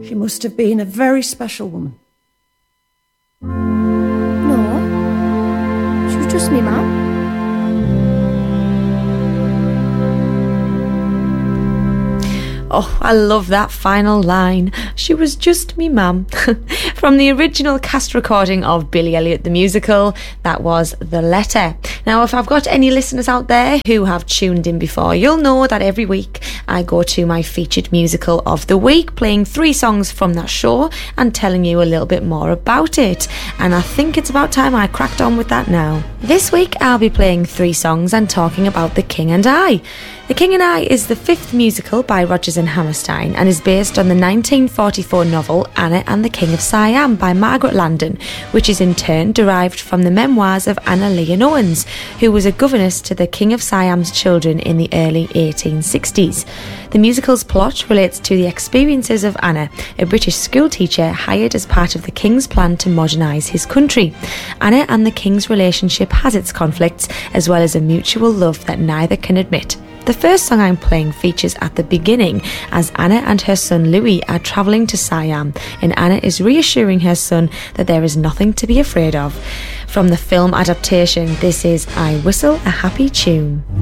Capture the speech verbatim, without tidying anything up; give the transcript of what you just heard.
She must have been a very special woman. No, she was just me mum. Oh, I love that final line. She was just me mum. From the original cast recording of Billy Elliot the Musical, that was The Letter. Now, if I've got any listeners out there who have tuned in before, you'll know that every week I go to my featured musical of the week, playing three songs from that show and telling you a little bit more about it. And I think it's about time I cracked on with that now. This week I'll be playing three songs and talking about The King and I. The King and I is the fifth musical by Rodgers and Hammerstein and is based on the nineteen forty-four novel Anna and the King of Siam by Margaret Landon, which is in turn derived from the memoirs of Anna Leon Owens, who was a governess to the King of Siam's children in the early eighteen sixties. The musical's plot relates to the experiences of Anna, a British schoolteacher hired as part of the King's plan to modernise his country. Anna and the King's relationship has its conflicts, as well as a mutual love that neither can admit. The first song I'm playing features at the beginning as Anna and her son Louis are travelling to Siam, and Anna is reassuring her son that there is nothing to be afraid of. From the film adaptation, this is I Whistle a Happy Tune.